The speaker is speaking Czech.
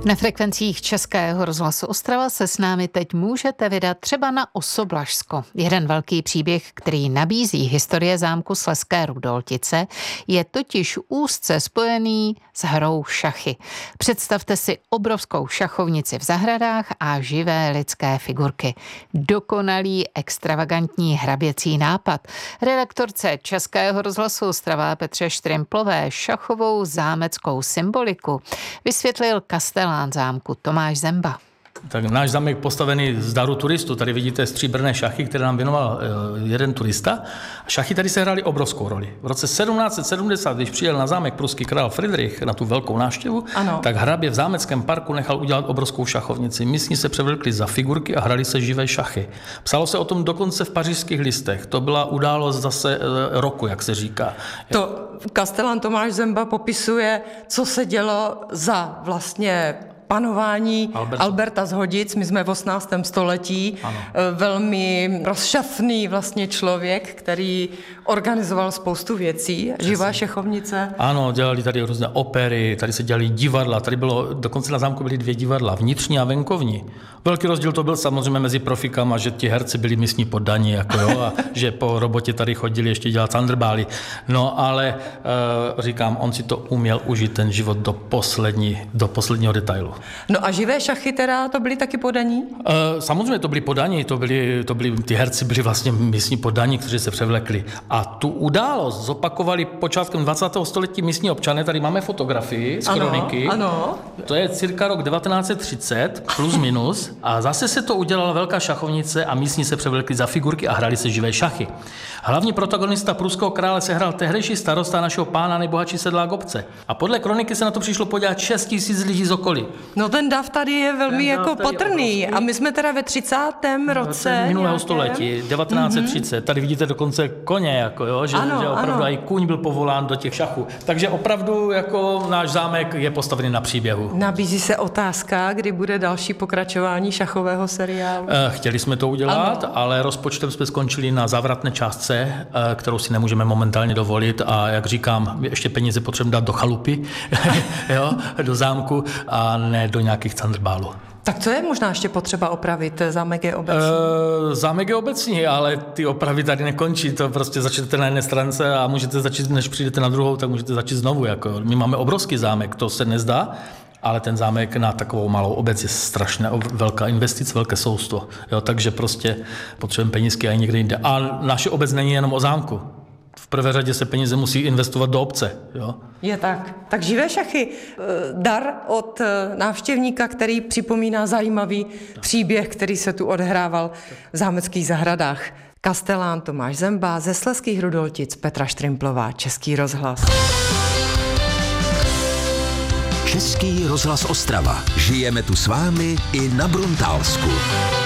Na frekvencích Českého rozhlasu Ostrava se s námi teď můžete vydat třeba na Osoblažsko. Jeden velký příběh, který nabízí historie zámku Slezské Rudoltice, je totiž úzce spojený s hrou šachy. Představte si obrovskou šachovnici v zahradách a živé lidské figurky. Dokonalý, extravagantní hraběcí nápad. Redaktorce Českého rozhlasu Ostrava Petře Štrymplové šachovou zámeckou symboliku vysvětlil kastelán zámku Tomáš Zemba. Tak náš zámek postavený z daru turistů. Tady vidíte stříbrné šachy, které nám věnoval jeden turista. Šachy tady se hrály obrovskou roli. V roce 1770, když přijel na zámek pruský král Fridrich na tu velkou návštěvu, tak hrabě v zámeckém parku nechal udělat obrovskou šachovnici. Místní se převlekli za figurky a hrali se živé šachy. Psalo se o tom dokonce v pařížských listech. To byla událost zase roku, jak se říká. To kastelán Tomáš Zemba popisuje, co se dělo za vlastně panování Alberta z Hodic. My jsme v 18. století. Ano. Velmi rozšafný vlastně člověk, který organizoval spoustu věcí. Živá šachovnice. Ano, dělali tady různé opery, tady se dělali divadla, tady bylo, dokonce na zámku byly 2 divadla, vnitřní a venkovní. Velký rozdíl to byl samozřejmě mezi profikama, že ti herci byli místní poddaní, jako jo, a že po robotě tady chodili ještě dělat thunderbály. No ale říkám, on si to uměl užít ten život do posledního detailu. No a živé šachy teda, to byly taky podaní? Samozřejmě to byly podaní, ty herci byli vlastně místní poddaní, kteří se převlekli. A tu událost zopakovali počátkem 20. století místní občané, tady máme fotografii z kroniky. Ano. To je cirka rok 1930, plus minus, a zase se to udělala velká šachovnice a místní se převlekli za figurky a hrali se živé šachy. Hlavní protagonista pruského krále se hrál tehdejší starosta našeho pána, nejbohatší sedlák obce. A podle kroniky se na to přišlo podívat 6 000 lidí z okolí. No ten dav tady je velmi jako patrný. A my jsme teda ve 30. roce minulého století, 1930. Tady vidíte dokonce koně, jako jo, že opravdu i kůň byl povolán do těch šachů. Takže opravdu jako náš zámek je postavený na příběhu. Nabízí se otázka, kdy bude další pokračování šachového seriálu. Chtěli jsme to udělat, ale rozpočtem jsme skončili na závratné částce, kterou si nemůžeme momentálně dovolit, a jak říkám, ještě peníze potřebujeme dát do chalupy, jo, do zámku, a ne do nějakých thunderbálů. Tak co je možná ještě potřeba opravit? Zámek je obecní? Zámek je obecní, ale ty opravy tady nekončí. To prostě začnete na jedné stránce a můžete začít, než přijdete na druhou, tak můžete začít znovu. Jako. My máme obrovský zámek, to se nezdá, ale ten zámek na takovou malou obec je strašně velká investice, velké sousto. Jo, takže prostě potřebujeme penízky i někde jinde. A naše obec není jenom o zámku. V prvé řadě se peníze musí investovat do obce. Jo? Je tak. Tak živé šachy. Dar od návštěvníka, který připomíná zajímavý příběh, který se tu odhrával v zámeckých zahradách. Kastelán Tomáš Zemba ze Slezských Rudoltic, Petra Štrimplová, Český rozhlas. Český rozhlas Ostrava. Žijeme tu s vámi i na Bruntálsku.